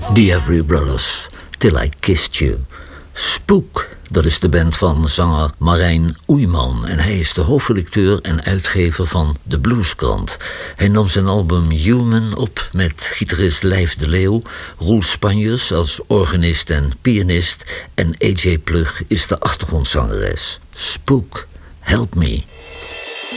The Every Brothers, Till I Kissed You. Spook, dat is de band van zanger Marijn Oeiman en hij is de hoofdredacteur en uitgever van de Blueskrant. Hij nam zijn album Human op met gitarist Lijf de Leeuw, Roel Spanjers als organist en pianist en AJ Plug is de achtergrondzangeres. Spook, help me.